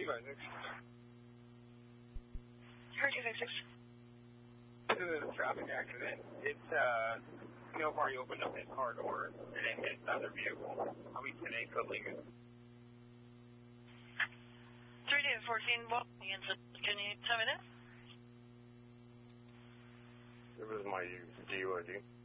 256. Her 256. This is a traffic accident. It's, party opened up his car door and it hit another vehicle. I'll be 10-8 for Lincoln. 3-14, well, can you tell me that? It was my DUID.